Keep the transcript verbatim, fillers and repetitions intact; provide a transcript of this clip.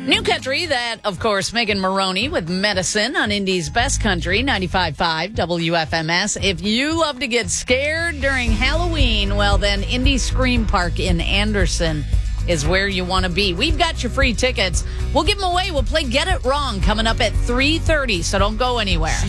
New country, that, of course, Megan Maroney with Medicine on Indy's Best Country, ninety-five point five W F M S. If you love to get scared during Halloween, well, then Indy Scream Park in Anderson is where you want to be. We've got your free tickets. We'll give them away. We'll play Get It Wrong coming up at three thirty, so don't go anywhere.